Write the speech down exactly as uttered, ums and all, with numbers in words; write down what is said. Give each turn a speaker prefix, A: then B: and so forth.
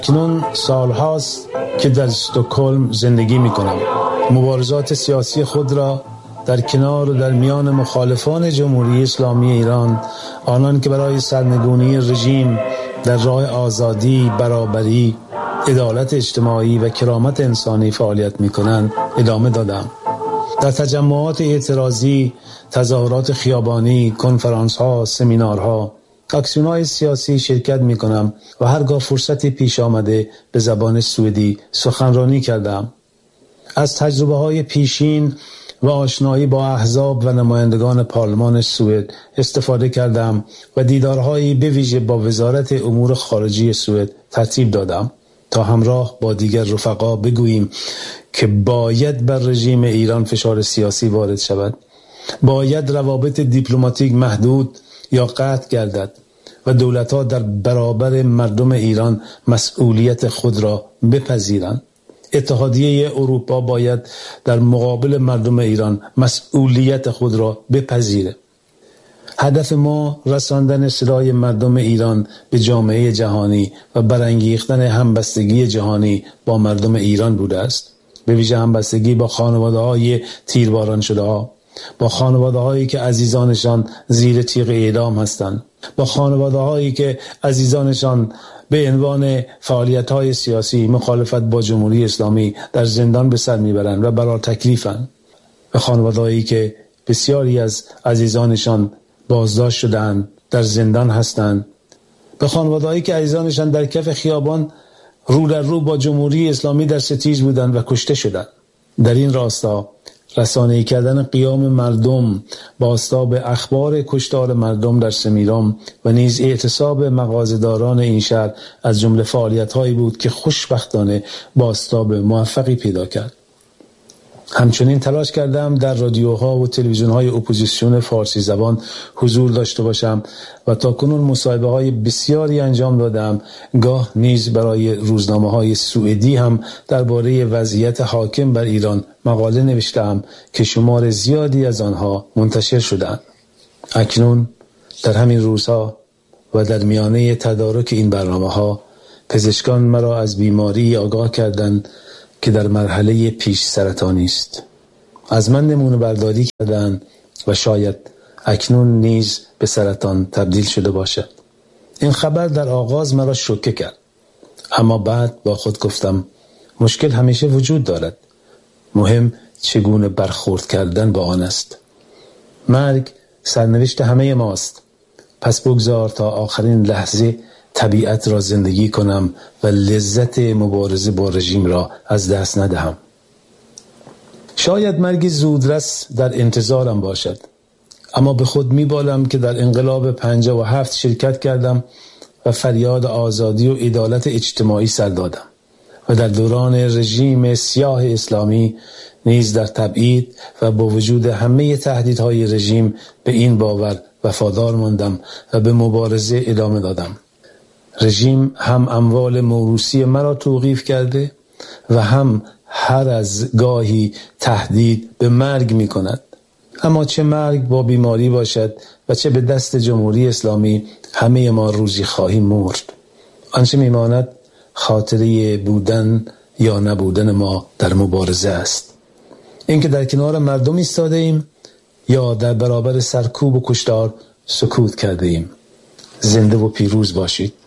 A: اکنون سالهاست که در استکهلم زندگی می کنم. مبارزات سیاسی خود را در کنار و در میان مخالفان جمهوری اسلامی ایران، آنان که برای سرنگونی رژیم در راه آزادی، برابری، عدالت اجتماعی و کرامت انسانی فعالیت می کنند ادامه دادم. در تجمعات اعتراضی، تظاهرات خیابانی، کنفرانس ها، سمینارها، اکسیون های سیاسی شرکت می کنم و هرگاه فرصتی پیش آمده به زبان سوئدی سخنرانی کردم. از تجربه های پیشین و آشنایی با احزاب و نمایندگان پارلمان سوئد استفاده کردم و دیدارهایی به ویژه با وزارت امور خارجه سوئد ترتیب دادم تا همراه با دیگر رفقا بگوییم که باید بر رژیم ایران فشار سیاسی وارد شود، باید روابط دیپلماتیک محدود یا قطع گردد و دولت‌ها در برابر مردم ایران مسئولیت خود را بپذیرند. اتحادیه اروپا باید در مقابل مردم ایران مسئولیت خود را بپذیرد. هدف ما رساندن صدای مردم ایران به جامعه جهانی و برانگیختن همبستگی جهانی با مردم ایران بوده است، به ویژه همبستگی با خانواده‌های تیرباران شده ها، با خانواده‌هایی که عزیزانشان زیر تیغ اعدام هستند، با خانواده‌هایی که عزیزانشان به عنوان فعالیت‌های سیاسی مخالفت با جمهوری اسلامی در زندان به سر میبرند و برای تکلیفند، به خانواده‌هایی که بسیاری از عزیزانشان بازداشت شدند، در زندان هستند، به خانواده‌هایی که عزیزانشان در کف خیابان رو در رو با جمهوری اسلامی در ستیز بودند و کشته شدند. در این راستا رسانه‌ای کردن قیام مردم با آستاب اخبار کشتار مردم در سمیرام و نیز اعتصاب مغازه‌داران این شهر از جمله فعالیت‌هایی بود که خوشبختانه بازتاب موفقی پیدا کرد. همچنین تلاش کردم در رادیوها و تلویزیون‌های اپوزیسیون فارسی زبان حضور داشته باشم و تا کنون مصاحبه‌های بسیاری انجام دادم. گاه نیز برای روزنامه‌های سوئدی هم درباره وضعیت حاکم بر ایران مقاله نوشتم که شمار زیادی از آنها منتشر شدند. اکنون در همین روزها و در میانه تدارک این برنامه‌ها پزشکان مرا از بیماری آگاه کردند که در مرحله پیش سرطانی است. از من نمونه برداری کردند و شاید اکنون نیز به سرطان تبدیل شده باشد. این خبر در آغاز مرا شوکه کرد، اما بعد با خود گفتم مشکل همیشه وجود دارد، مهم چگونه برخورد کردن با آن است. مرگ سرنوشت همه ماست، پس بگذار تا آخرین لحظه طبیعت را زندگی کنم و لذت مبارزه با رژیم را از دست ندهم. شاید مرگ زودرس در انتظارم باشد، اما به خود میبالم که در انقلاب پنجاه و هفت شرکت کردم و فریاد آزادی و عدالت اجتماعی سر دادم و در دوران رژیم سیاه اسلامی نیز در تبعید و با وجود همه تهدیدهای رژیم به این باور وفادار ماندم و به مبارزه ادامه دادم. رژیم هم اموال موروثی مرا توقیف کرده و هم هر از گاهی تهدید به مرگ می کند. اما چه مرگ با بیماری باشد و چه به دست جمهوری اسلامی، همه ما روزی خواهیم مرد. آنچه می ماند خاطره بودن یا نبودن ما در مبارزه است. اینکه در کنار مردم ایستاده ایم یا در برابر سرکوب و کشتار سکوت کرده ایم. زنده و پیروز باشید.